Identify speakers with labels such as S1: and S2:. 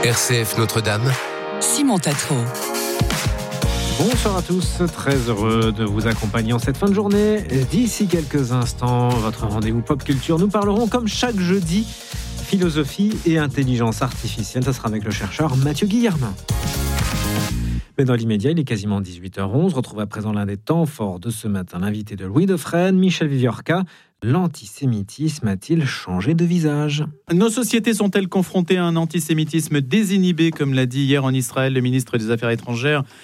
S1: RCF Notre-Dame.
S2: Simon Tatro.
S3: Bonsoir à tous, très heureux de vous accompagner en cette fin de journée. D'ici quelques instants, votre rendez-vous pop culture. Nous parlerons comme chaque jeudi philosophie et intelligence artificielle. Ça sera avec le chercheur Mathieu Guillermin. Mais dans l'immédiat, il est quasiment 18h11. Retrouve à présent l'un des temps forts de ce matin. L'invité de Louis Dauphren, Michel Viviorca. L'antisémitisme a-t-il changé de visage ?
S4: Nos sociétés sont-elles confrontées à un antisémitisme désinhibé, comme l'a dit hier en Israël le ministre des Affaires étrangères